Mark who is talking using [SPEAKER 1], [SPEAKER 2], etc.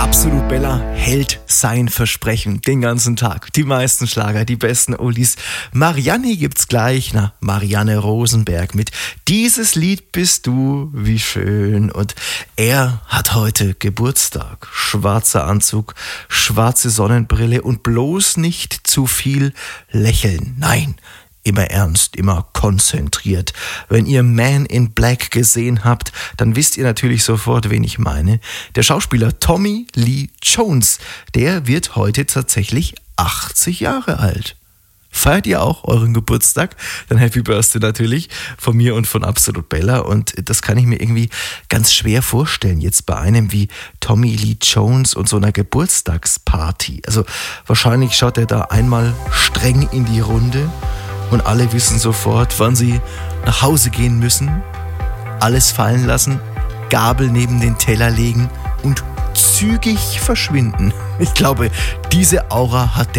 [SPEAKER 1] Absolut Bella hält sein Versprechen den ganzen Tag. Die meisten Schlager, die besten Oldies. Marianne gibt's gleich. Marianne Rosenberg mit Dieses Lied bist du, wie schön. Und er hat heute Geburtstag. Schwarzer Anzug, schwarze Sonnenbrille und bloß nicht zu viel lächeln. Nein. Immer ernst, immer konzentriert. Wenn ihr Man in Black gesehen habt, dann wisst ihr natürlich sofort, wen ich meine. Der Schauspieler Tommy Lee Jones, der wird heute tatsächlich 80 Jahre alt. Feiert ihr auch euren Geburtstag? Dann Happy Birthday natürlich von mir und von Absolut Bella. Und das kann ich mir irgendwie ganz schwer vorstellen, jetzt bei einem wie Tommy Lee Jones und so einer Geburtstagsparty. Also wahrscheinlich schaut er da einmal streng in die Runde und alle wissen sofort, wann sie nach Hause gehen müssen, alles fallen lassen, Gabel neben den Teller legen und zügig verschwinden. Ich glaube, diese Aura hat der